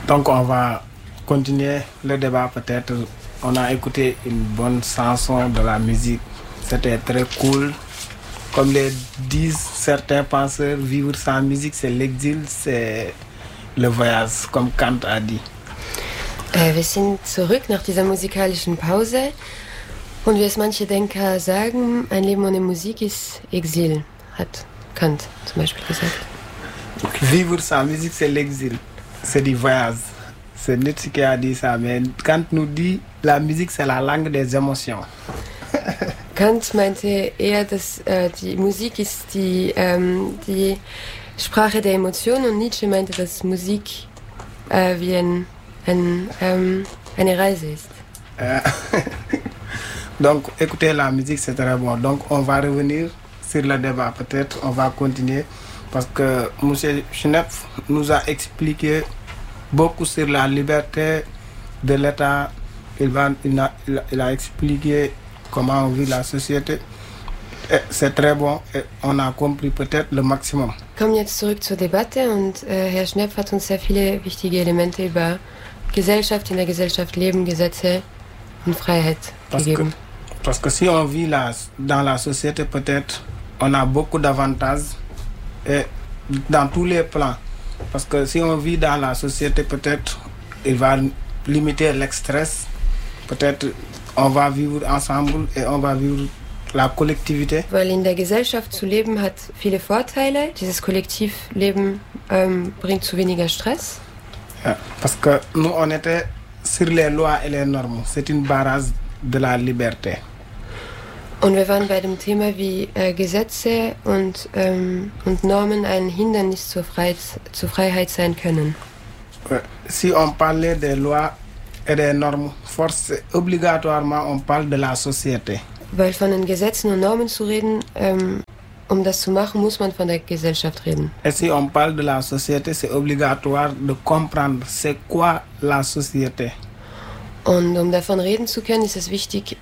Donc on va continuer le débat peut-être. On a écouté une bonne chanson de la musique. C'était très cool. Comme le disent certains penseurs, vivre sans musique, c'est l'exil, c'est le voyage, comme Kant a dit. Wir sind zurück nach dieser musikalischen Pause. Und wie es manche Denker sagen, ein Leben ohne Musik ist Exil, hat Kant zum Beispiel gesagt. Vivre sans musique, c'est l'exil, c'est du voyage. C'est Nietzsche qui a dit ça, mais Kant nous dit la musique, c'est la langue des émotions. Kant meinte eher, dass die Musik ist die Sprache der Emotionen und Nietzsche meinte, dass Musik wie eine Reise ist. Donc, écouter la musique, c'est très bon. Donc, on va revenir sur le débat. Peut-être on va continuer parce que M. Schnepf nous a expliqué beaucoup sur la liberté de l'État. Il a expliqué comment on vit la société. Et c'est très bon et on a compris peut-être le maximum. Wir kommen jetzt zurück zur Debatte und Herr Schnepf hat uns sehr viele wichtige Elemente über Gesellschaft, in der Gesellschaft leben, Gesetze und Freiheit gegeben. Parce que si on vit dans la société, peut-être on a beaucoup d'avantages et dans tous les plans. Parce que si on vit dans la société, peut-être il va limiter le stress. Peut-être on va vivre ensemble et on va vivre la Kollektivität. Weil in der Gesellschaft zu leben hat viele Vorteile. Dieses Kollektivleben bringt zu weniger Stress. Ja, parce que nous on était sur les lois et les normes. C'est une base de la liberté. Und wir waren bei dem Thema, wie Gesetze und Normen ein Hindernis zur Freiheit sein können. Si on parlait des lois et des normes, obligatoirement on parle de la société. Weil von den Gesetzen und Normen zu reden, um das zu machen, muss man von der Gesellschaft reden. Et si on parle de la société, c'est obligatoire de comprendre c'est quoi la société. Und um davon reden zu können, ist es wichtig,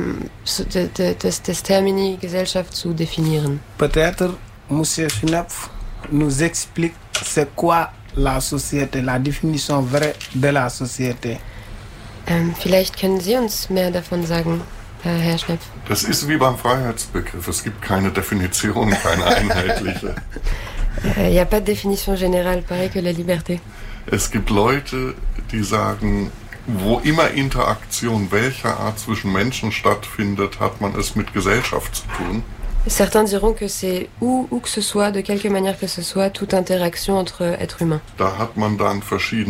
das Termini Gesellschaft zu definieren. Peut-être M. Schnepf nous explique c'est quoi la société, la définition vraie de la société. Vielleicht können Sie uns mehr davon sagen, Herr Schnepf. Das ist wie beim Freiheitsbegriff. Es gibt keine Definition, keine einheitliche. Il n'y a pas de définition générale, pareil que la liberté. Es gibt Leute, die sagen, wo immer Interaktion welcher Art zwischen Menschen stattfindet, hat man es mit Gesellschaft zu tun. Certains diront que c'est où que ce soit, de quelque manière que ce soit, toute interaction entre êtres humains. Da hat man dann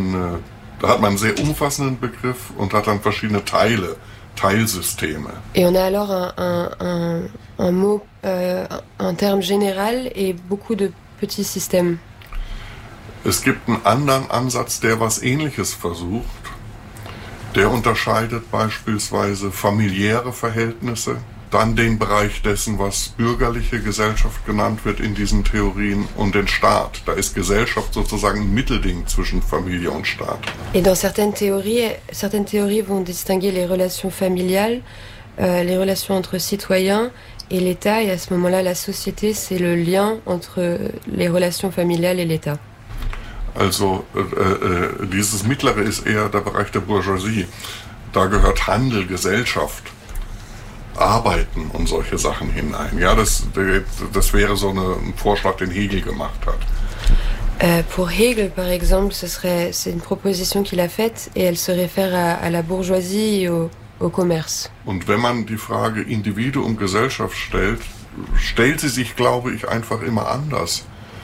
einen sehr umfassenden Begriff und hat dann verschiedene Teilsysteme. Et on a alors un mot, un terme général et beaucoup de petits systèmes. Es gibt einen anderen Ansatz, der was Ähnliches versucht. Der unterscheidet beispielsweise familiäre Verhältnisse, dann den Bereich dessen, was bürgerliche Gesellschaft genannt wird in diesen Theorien, und den Staat. Da ist Gesellschaft sozusagen ein Mittelding zwischen Familie und Staat. Et dans certaines théories vont distinguer les relations familiales, les relations entre citoyens et l'État, et à ce moment-là, la société, c'est le lien entre les relations familiales et l'État. Also dieses Mittlere ist eher der Bereich der Bourgeoisie. Da gehört Handel, Gesellschaft, Arbeiten und solche Sachen hinein. Ja, das wäre so ein Vorschlag, den Hegel gemacht hat. Pour Hegel, par exemple, c'est une proposition qu'il a faite et elle se réfère à la bourgeoisie et au commerce. Und wenn man die Frage Individuum, Gesellschaft stellt sie sich, glaube ich, einfach immer anders.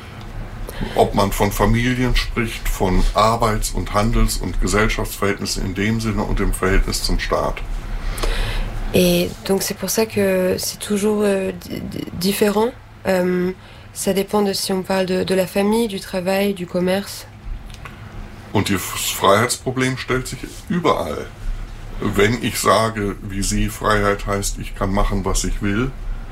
Ob man von Familien spricht, von Arbeits- und Handels- und Gesellschaftsverhältnissen in dem Sinne und im Verhältnis zum Staat. Et donc c'est pour ça que c'est toujours différent. Ça dépend de si on parle de la famille, du travail, du commerce. Und das Freiheitsproblem stellt sich überall. Wenn ich sage, wie Sie, Freiheit heißt, ich kann machen, was ich will,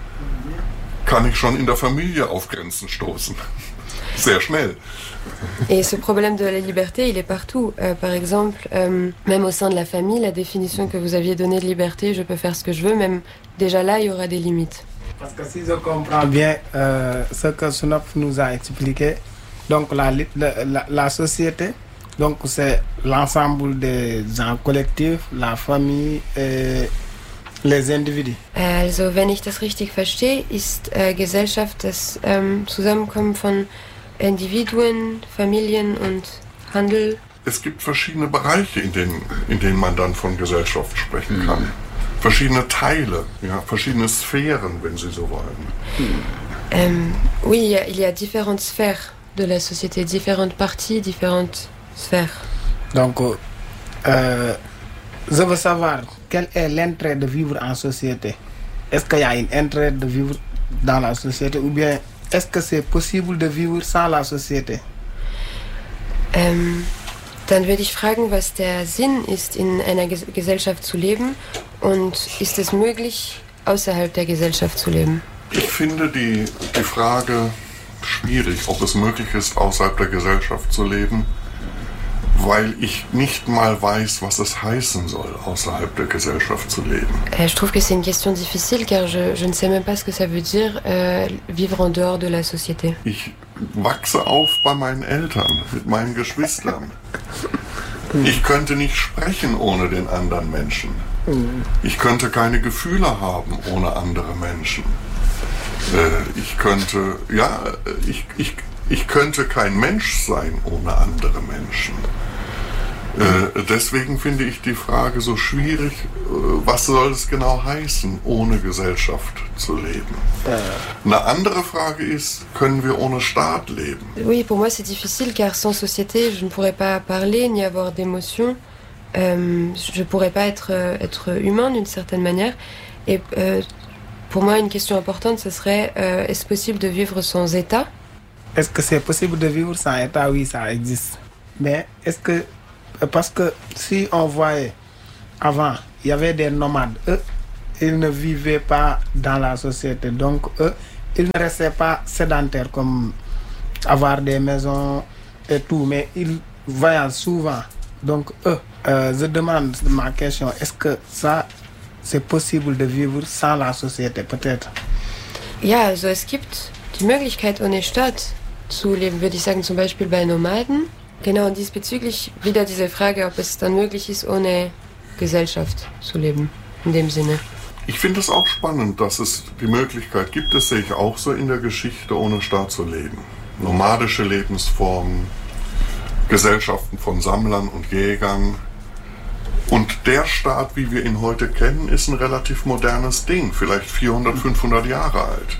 kann ich schon in der Familie auf Grenzen stoßen. Sehr schnell. Et ce problème de la liberté, il est partout. Par exemple, même au sein de la famille, la définition que vous aviez donnée de liberté, je peux faire ce que je veux, même déjà là, il y aura des limites. Parce que si je comprends bien ce que Schnepf nous a expliqué, donc la société, Donc c'est l'ensemble des gens collectifs, la famille et les Individuen. Also wenn ich das richtig verstehe, ist Gesellschaft das Zusammenkommen von Individuen, Familien und Handel. Es gibt verschiedene Bereiche, in denen man dann von Gesellschaft sprechen kann. Verschiedene Teile, ja, verschiedene Sphären, wenn Sie so wollen. Oui, il y a différentes sphères de la société, différentes parties, différentes sphères. Donc, je veux savoir quel est l'intérêt de vivre en société. Est-ce qu'il y a un intérêt de vivre dans la société ou bien est-ce que c'est possible de vivre sans la Société? Dann würde ich fragen, was der Sinn ist, in einer Gesellschaft zu leben und ist es möglich, außerhalb der Gesellschaft zu leben? Ich finde die Frage schwierig, ob es möglich ist, außerhalb der Gesellschaft zu leben, weil ich nicht mal weiß, was es heißen soll, außerhalb der Gesellschaft zu leben. Je trouve que c'est une question difficile car je ne sais même pas ce que ça veut dire vivre en dehors de la société. Ich wachse auf bei meinen Eltern, mit meinen Geschwistern. Ich könnte nicht sprechen ohne den anderen Menschen. Ich könnte keine Gefühle haben ohne andere Menschen. Ich könnte kein Mensch sein ohne andere Menschen. Deswegen finde ich die Frage so schwierig, was soll es genau heißen, ohne Gesellschaft zu leben? Eine andere Frage ist, können wir ohne Staat leben? Oui, pour moi c'est difficile car sans société je ne pourrais pas parler ni avoir d'émotions. Je ne pourrais pas être humain d'une certaine manière. Et pour moi une question importante ce serait est-ce possible de vivre sans État? Est-ce que c'est possible de vivre sans État? Oui, ça existe. Mais est-ce que... Parce que si on voyait avant, il y avait des nomades. Eux, ils ne vivaient pas dans la société. Donc, eux, ils ne restaient pas sédentaires comme avoir des maisons et tout. Mais ils voyagent souvent. Donc, eux, je demande ma question. Est-ce que ça, c'est possible de vivre sans la société, peut-être? Ja, also es gibt die Möglichkeit, ohne Staat zu leben, würde ich sagen, zum Beispiel bei Nomaden. Genau, und diesbezüglich wieder diese Frage, ob es dann möglich ist, ohne Gesellschaft zu leben, in dem Sinne. Ich finde es auch spannend, dass es die Möglichkeit gibt, das sehe ich auch so in der Geschichte, ohne Staat zu leben. Nomadische Lebensformen, Gesellschaften von Sammlern und Jägern. Und der Staat, wie wir ihn heute kennen, ist ein relativ modernes Ding, vielleicht 400, 500 Jahre alt.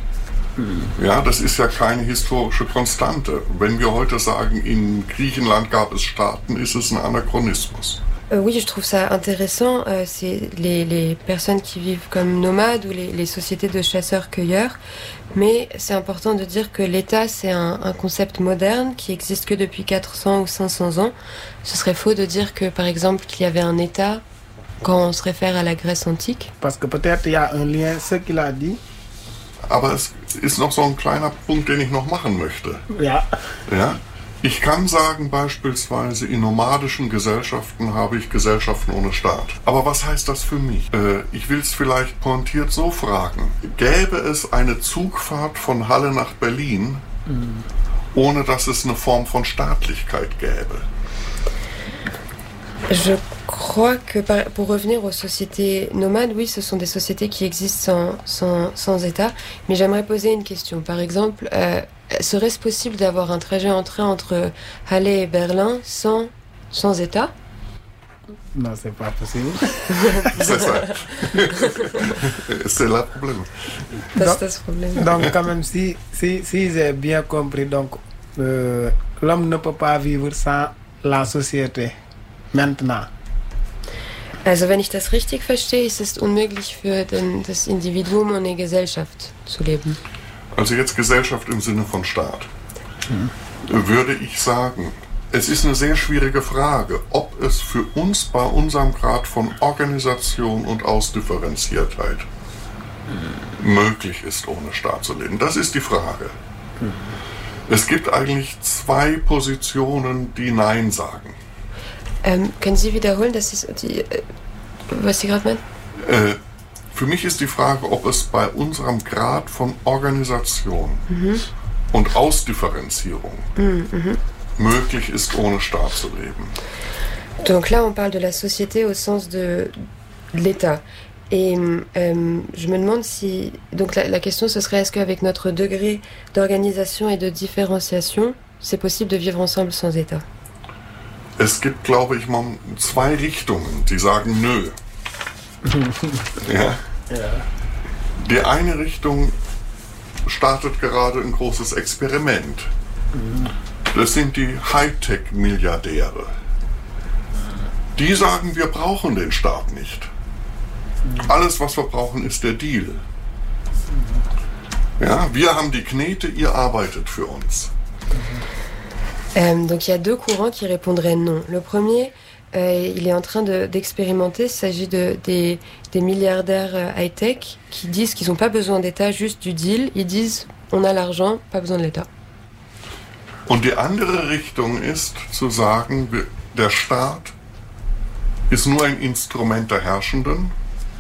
Ja, das ist ja keine historische Konstante. Wenn wir heute sagen, in Griechenland gab es Staaten, ist es ein Anachronismus. Oui, je trouve ça intéressant. C'est les personnes qui vivent comme nomades ou les sociétés de chasseurs-cueilleurs. Mais c'est important de dire que l'État, c'est un concept moderne qui existe que depuis 400 ou 500 ans. Ce serait faux de dire que, par exemple, qu'il y avait un État quand on se réfère à la Grèce antique. Parce que peut-être il y a un lien, ce qu'il a dit. Aber es ist noch so ein kleiner Punkt, den ich noch machen möchte. Ja. Ja? Ich kann sagen, beispielsweise in nomadischen Gesellschaften habe ich Gesellschaften ohne Staat. Aber was heißt das für mich? Ich will es vielleicht pointiert so fragen. Gäbe es eine Zugfahrt von Halle nach Berlin, ohne dass es eine Form von Staatlichkeit gäbe? Je crois que pour revenir aux sociétés nomades, oui, ce sont des sociétés qui existent sans État. Mais j'aimerais poser une question. Par exemple, serait-ce possible d'avoir un trajet en train entre Halle et Berlin sans État? Non, c'est pas possible. C'est ça. C'est le problème. C'est ce problème. Donc, quand même, si j'ai bien compris, donc l'homme ne peut pas vivre sans la société. Maintenant. Also wenn ich das richtig verstehe, ist es unmöglich für das Individuum ohne Gesellschaft zu leben. Also jetzt Gesellschaft im Sinne von Staat. Würde ich sagen, es ist eine sehr schwierige Frage, ob es für uns bei unserem Grad von Organisation und Ausdifferenziertheit möglich ist, ohne Staat zu leben. Das ist die Frage. Es gibt eigentlich zwei Positionen, die Nein sagen. Können Sie wiederholen, was Sie gerade meinen? Für mich ist die Frage, ob es bei unserem Grad von Organisation und Ausdifferenzierung möglich ist, ohne Staat zu leben. Donc là, on parle de la société au sens de l'État. Et je me demande si... Donc la question, ce serait, est-ce qu'avec notre degré d'organisation et de différenciation, c'est possible de vivre ensemble sans État? Es gibt, glaube ich, mal zwei Richtungen, die sagen nö. Ja? Die eine Richtung startet gerade ein großes Experiment. Das sind die Hightech-Milliardäre. Die sagen, wir brauchen den Staat nicht. Alles, was wir brauchen, ist der Deal. Ja, wir haben die Knete, ihr arbeitet für uns. Donc il y a deux courants qui répondraient non. Le premier, il est en train d'expérimenter. Il s'agit des milliardaires high-tech qui disent qu'ils n'ont pas besoin d'État, juste du deal. Ils disent, on a l'argent, pas besoin de l'État. Und die andere Richtung ist zu sagen, der Staat ist nur ein Instrument der Herrschenden.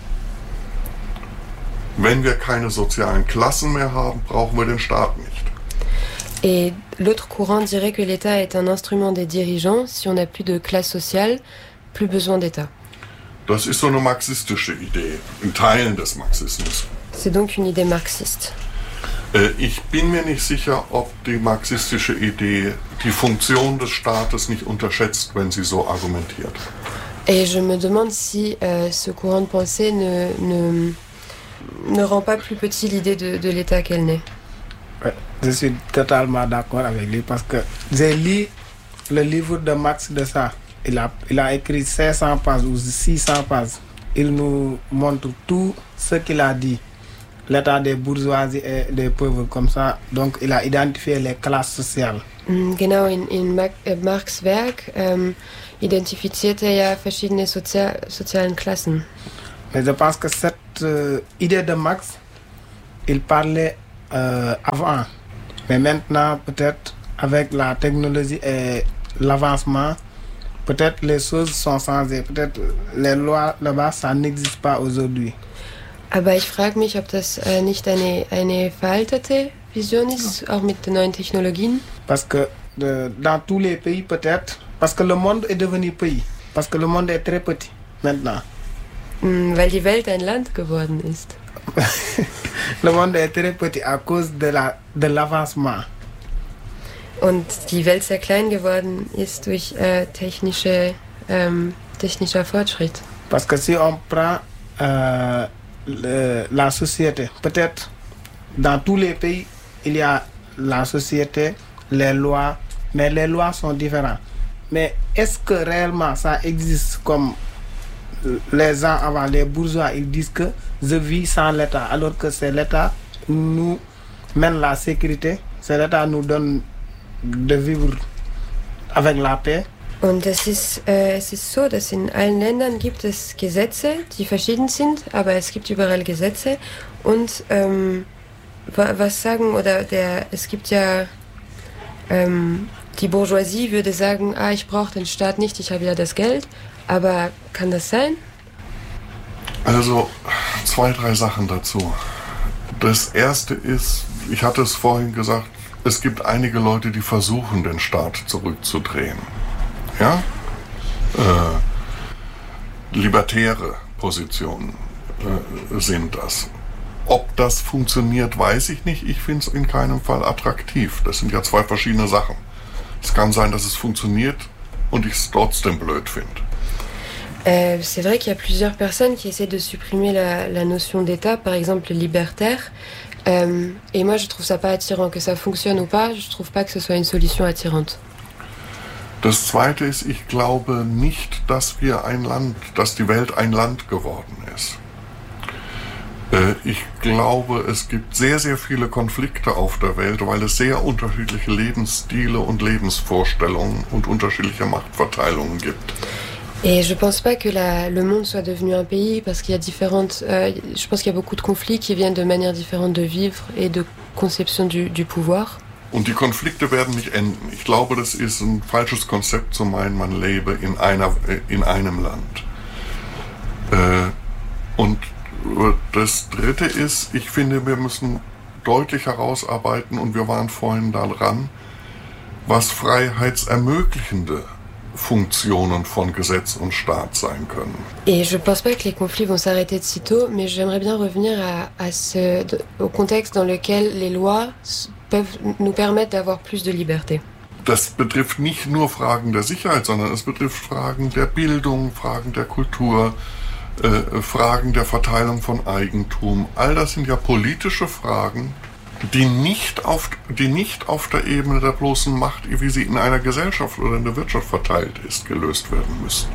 Wenn wir keine sozialen Klassen mehr haben, brauchen wir den Staat nicht. Et l'autre courant dirait que l'État est un instrument des dirigeants. Si on n'a plus de classe sociale, plus besoin d'État. Das ist so eine marxistische Idee, in Teilen des Marxismus. C'est donc une idée marxiste. Ich bin mir nicht sicher, ob die marxistische Idee die Funktion des Staates nicht unterschätzt, wenn sie so argumentiert. Et je me demande si ce courant de pensée ne rend pas plus petit l'idée de l'État qu'elle n'est. Ouais, je suis totalement d'accord avec lui parce que j'ai lu le livre de Marx de ça. Il a écrit 500 pages ou 600 pages. Il nous montre tout ce qu'il a dit. L'état des bourgeoisies et des pauvres comme ça. Donc il a identifié les classes sociales. Genau, in Marx' Werk identifizierte er verschiedene sozialen Klassen. Mais je pense que cette idée de Marx, il parlait avant. Mais maintenant, peut-être, avec la technologie et l'avancement, peut-être les choses sont changées. Peut-être les lois là-bas, ça n'existe pas aujourd'hui. Aber ich frage mich, ob das nicht eine veraltete Vision ist, auch mit den neuen Technologien. Parce que dans tous les pays, peut-être, parce que le monde est devenu pays. Parce que le monde est très petit maintenant. Weil die Welt ein Land geworden ist. Le monde est très petit à cause de l'avancement. Und die Welt sehr klein geworden ist durch technischer Fortschritt. Parce que si on prend la société, peut-être dans tous les pays, il y a la société, les lois, mais les lois sont différentes. Mais est-ce que réellement ça existe comme les gens avant, les bourgeois, ils disent que je vis sans l'État, alors que c'est l'État qui nous mène la sécurité, c'est l'État qui nous donne de vivre avec la paix. Und es ist so, dass in allen Ländern gibt es Gesetze, die verschieden sind, aber es gibt überall Gesetze. Und was sagen, es gibt ja, die Bourgeoisie würde sagen, ich brauche den Staat nicht, ich habe ja das Geld. Aber kann das sein? Also 2, 3 Sachen dazu. Das erste ist, ich hatte es vorhin gesagt, es gibt einige Leute, die versuchen, den Staat zurückzudrehen. Ja? Libertäre Positionen sind das. Ob das funktioniert, weiß ich nicht. Ich finde es in keinem Fall attraktiv. Das sind ja 2 verschiedene Sachen. Es kann sein, dass es funktioniert und ich es trotzdem blöd finde. C'est vrai qu'il y a plusieurs personnes qui essaient de supprimer la notion d'État, par exemple les libertaires. Et moi, je trouve ça pas attirant. Que ça fonctionne ou pas, je trouve pas que ce soit une solution attirante. Das Zweite ist, ich glaube nicht, dass die Welt ein Land geworden ist. Ich glaube, es gibt sehr, sehr viele Konflikte auf der Welt, weil es sehr unterschiedliche Lebensstile und Lebensvorstellungen und unterschiedliche Machtverteilungen gibt. Et je pense pas que le monde soit devenu un pays parce qu'il y a je pense qu'il y a beaucoup de conflits qui viennent de manières différentes de vivre et de conception du pouvoir. Und die Konflikte werden nicht enden. Ich glaube, das ist ein falsches Konzept zu meinen, man lebe in einem Land. Und das Dritte ist, ich finde, wir müssen deutlich herausarbeiten, und wir waren vorhin daran, was freiheitsermöglichende Funktionen von Gesetz und Staat sein können. Et je ne pense pas que les conflits vont s'arrêter de sitôt, mais j'aimerais bien revenir au contexte dans lequel les lois peuvent nous permettre d'avoir plus de liberté. Das betrifft nicht nur Fragen der Sicherheit, sondern es betrifft Fragen der Bildung, Fragen der Kultur, Fragen der Verteilung von Eigentum. All das sind ja politische Fragen, die nicht auf der Ebene der bloßen Macht, wie sie in einer Gesellschaft oder in der Wirtschaft verteilt ist, gelöst werden müssten.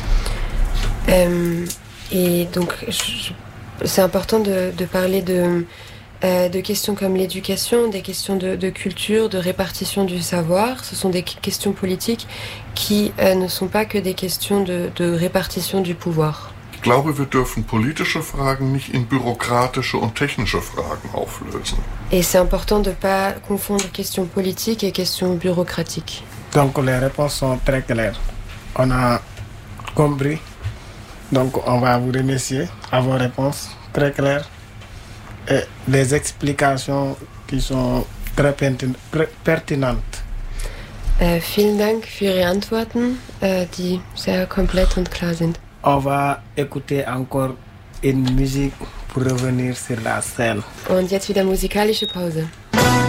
Et donc, c'est important de parler de questions comme l'éducation, des questions de culture, de répartition du savoir. Ce sont des questions politiques qui ne sont pas que des questions de répartition du pouvoir. Ich glaube, wir dürfen politische Fragen nicht in bürokratische und technische Fragen auflösen. Et c'est important de ne pas confondre questions politiques et questions bureaucratiques. Donc les réponses sont très claires. On a compris. Donc on va vous remercier à vos réponses très claires et des explications qui sont très pertinentes. Vielen Dank für Ihre Antworten, die sehr komplett und klar sind. On va écouter encore une musique pour revenir sur la scène. Und jetzt wieder musikalische Pause.